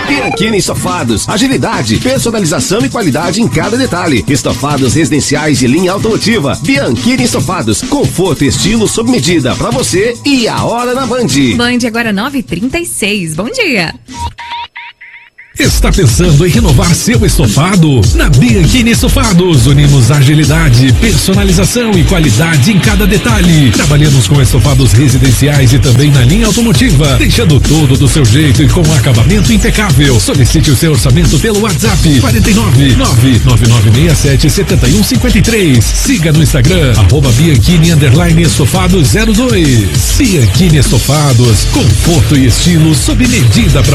Bianchini Estofados, agilidade, personalização e qualidade em cada detalhe. Estofados residenciais de linha automotiva. Bianchini Estofados, conforto e estilo sob medida pra você e a hora na Band. Band agora 9h36. Bom dia. Está pensando em renovar seu estofado? Na Bianchini Estofados, unimos agilidade, personalização e qualidade em cada detalhe. Trabalhamos com estofados residenciais e também na linha automotiva, deixando tudo do seu jeito e com um acabamento impecável. Solicite o seu orçamento pelo WhatsApp 49 99967 7153. Siga no Instagram, @Bianchini_Estofados 02. Bianchini Estofados, conforto e estilo sob medida pra